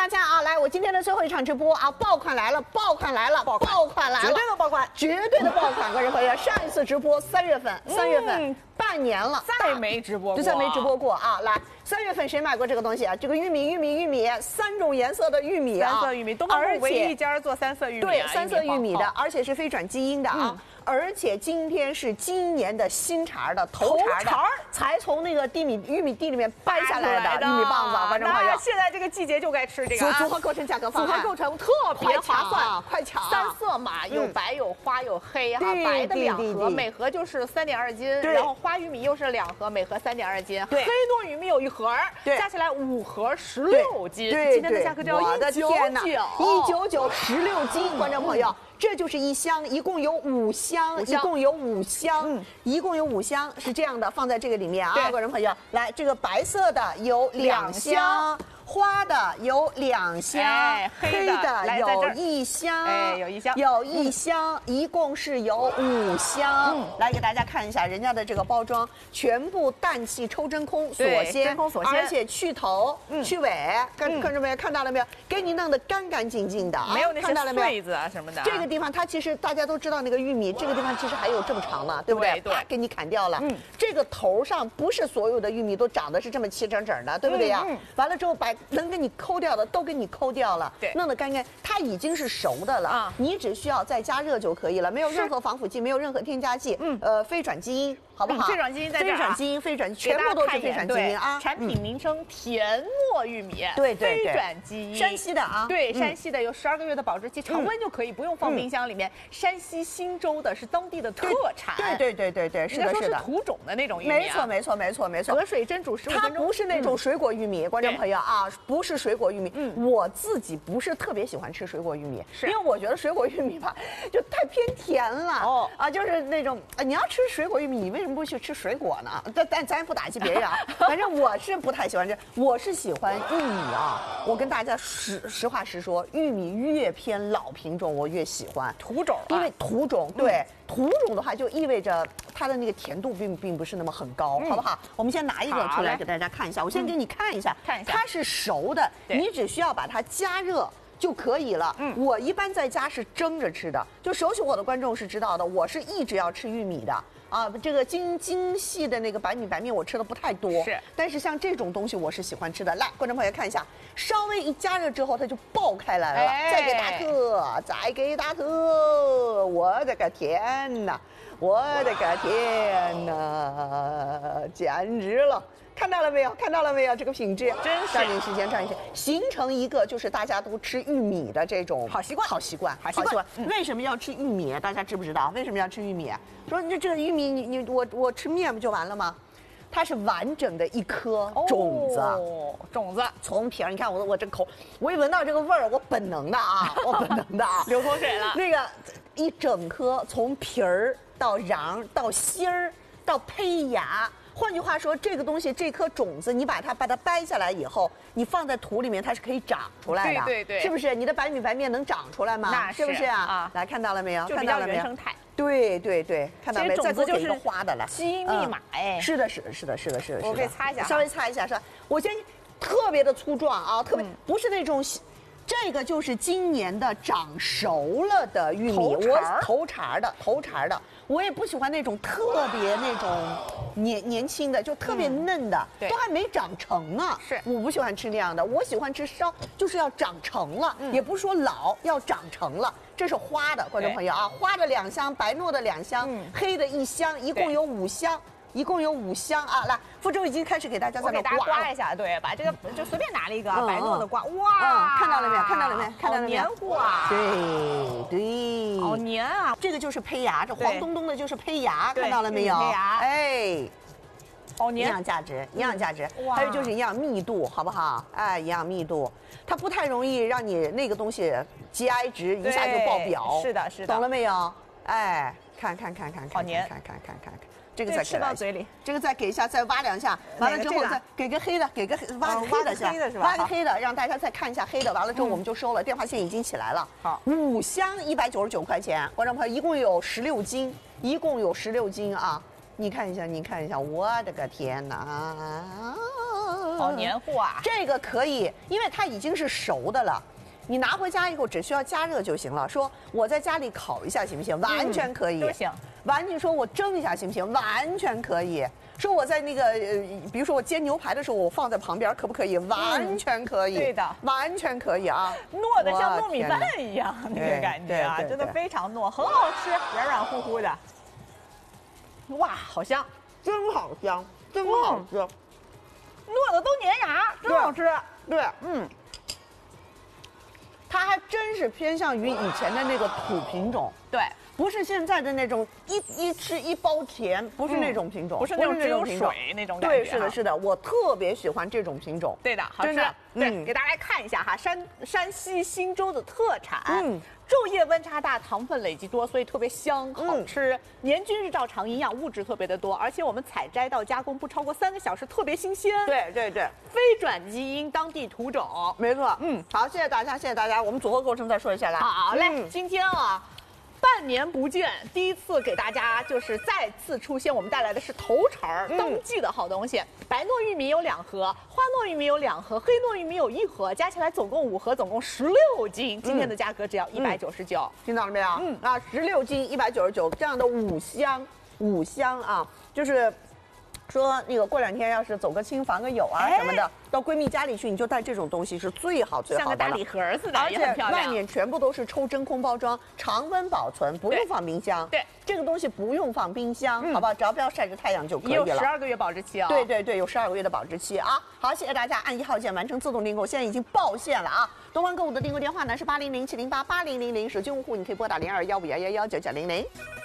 大家啊，来，我今天的最后一场直播啊，爆款来了，爆款来了，爆款来了， 绝对的爆款， 绝对的爆款！观众朋友，上一次直播3月份，半年了， 再没直播过， 就再没直播过啊！来，3月份谁买过这个东西啊？这个玉米，3种颜色的玉米啊， 三色玉米，东方路唯一一家做3色玉米， 对，3色玉米的，而且是非转基因的啊。而且今天是今年的新茬的头茬才从那个玉米地里面掰下来的玉米棒子，观众朋友。 现在这个季节就该吃这个。 组合构成价格方案， 组合构成特别划算， 快抢 ！3色嘛，有白有花有黑哈，白的2盒，每盒就是3.2斤，然后花玉米又是2盒，每盒3.2斤，黑糯玉米有1盒，加起来5盒16斤。今天的价格就要 199，199 16斤，观众朋友。这就是一箱，一共有5箱，一共有5箱，是这样的，放在这个里面啊，观众朋友，来，这个白色的有2箱。花的有2箱，黑的有1箱，有1箱，一共是有5箱。来给大家看一下人家的这个包装，全部氮气抽真空锁鲜，而且去头去尾，看着没有？看到了没有？给你弄得干干净净的， 没有那些穗子啊什么的。 这个地方它其实大家都知道那个玉米，这个地方其实还有这么长呢，对不对？对，给你砍掉了。这个头上不是所有的玉米都长得是这么齐整整的，对不对呀？完了之后把能给你抠掉的都给你抠掉了， 对， 弄得干干，它已经是熟的了，你只需要再加热就可以了，没有任何防腐剂，没有任何添加剂，非转基因，好不好？ 非转基因在这儿， 非转基因，全部都是非转基因啊！ 产品名称甜糯玉米， 对， 非转基因， 山西的啊， 对，山西的有12个月的保质期，常温就可以，不用放冰箱里面。山西忻州的是当地的特产， 对，是的， 是土种的那种玉米， 没错， 隔水蒸煮15分钟。 它不是那种水果玉米，观众朋友啊，不是水果玉米。我自己不是特别喜欢吃水果玉米，因为我觉得水果玉米吧，就太偏甜了。就是那种你要吃水果玉米，你为什么不去吃水果呢？但咱不打击别人啊，反正我是不太喜欢吃。我是喜欢玉米啊，我跟大家实话实说，玉米越偏老品种我越喜欢土种， 因为土种对。土种的话，就意味着它的那个甜度并不是那么很高，好不好？我们先拿一个出来给大家看一下，我先给你看一下，它是熟的，你只需要把它加热就可以了。我一般在家是蒸着吃的，就熟悉我的观众是知道的，我是一直要吃玉米的。这个精细的那个白米白面我吃的不太多，但是像这种东西我是喜欢吃的。来，观众朋友看一下，稍微一加热之后它就爆开来了，再给大特，我的个天哪，简直了！看到了没有？这个品质， 真是抓紧时间，形成一个就是大家都吃玉米的这种好习惯。为什么要吃玉米？大家知不知道？为什么要吃玉米？说这个玉米，我吃面不就完了吗？它是完整的一颗种子，从皮儿，你看我这口，我一闻到这个味儿，我本能的啊， 流口水了。 那个一整颗，从皮儿到瓤到芯儿到胚芽。换句话说，这个东西，这颗种子，你把它掰下来以后，你放在土里面，它是可以长出来的。 对， 是不是？你的白米白面能长出来吗？ 那是不是啊？来，看到了没有？ 就比较原生态。 对，看到没？再多给一个花的了。 基因密码哎。 是的。 我可以擦一下， 稍微擦一下是吧？我先特别的粗壮啊，特别不是那种。这个就是今年的长熟了的玉米，头茬的，我也不喜欢那种特别那种年轻的，就特别嫩的，都还没长成呢。我不喜欢吃那样的，我喜欢吃就是要长成了，也不是说老，要长成了。这是花的，观众朋友啊，花的2箱，白糯的2箱，黑的1箱，一共有5箱啊！来，福州已经开始给大家在那刮一下，对，把这个就随便拿了一个白糯的刮，哇， 看到了没有？ 黏糊啊！ 对， 好黏啊！ 这个就是胚芽，这黄咚咚的就是胚芽，看到了没有？ 胚芽， 哎， 好黏， 营养价值，还有就是营养密度，好不好？哎，营养密度，它不太容易让你那个东西 GI 值一下就爆表， 是的， 懂了没有？哎，看， 好黏， 看。这个再吃到嘴里， 这个再给一下，再挖2下，完了之后再给个黑的，挖个黑的是吧？挖个黑的，让大家再看一下黑的，完了之后我们就收了。电话线已经起来了。 好 ，5箱199块钱，观众朋友，一共有16斤啊！你看一下，我的个天哪！ 好黏糊啊！ 这个可以，因为它已经是熟的了。你拿回家以后只需要加热就行了。说我在家里烤一下行不行？完全可以， 都行。 完全说我蒸一下行不行？完全可以。说我在那个比如说我煎牛排的时候，我放在旁边可不可以？完全可以。 对的， 完全可以啊。 糯的像糯米饭一样那个感觉啊，真的非常糯，很好吃，软软乎乎的。哇，好香， 真好香，真好吃。 糯的都粘牙，真好吃。 对，它还真是偏向于以前的那个土品种， 对， 不是现在的那种一吃一包甜，不是那种品种， 不是那种只有水那种感觉。 对，是的，是的，我特别喜欢这种品种。 对的，好吃。对，给大家看一下哈，山西忻州的特产。昼夜温差大，糖分累积多，所以特别香，好吃。年均日照长，营养物质特别的多，而且我们采摘到加工不超过3个小时，特别新鲜。 对对对， 非转基因，当地土种， 没错。好，谢谢大家，谢谢大家。我们组合过程再说一下来。 好嘞，今天啊。半年不见，第一次给大家就是再次出现，我们带来的是头茬儿，当季的好东西。白糯玉米有2盒，花糯玉米有2盒，黑糯玉米有1盒，加起来总共5盒，总共16斤。今天的价格只要199， 听到了没有？啊，16斤199，这样的5香啊，就是。说那个过2天要是走个亲访个友啊什么的，到闺蜜家里去，你就带这种东西是最好最好的， 像个大礼盒似的， 而且外面全部都是抽真空包装，常温保存，不用放冰箱。 对， 这个东西不用放冰箱，好不好？只要不要晒着太阳就可以了。 有12个月保质期啊。 对对对，有12个月的保质期啊。好，谢谢大家，按1号键完成自动订购，现在已经爆线了啊！东方购物的订购电话呢是80070880000，手机用户你可以拨打021511199900。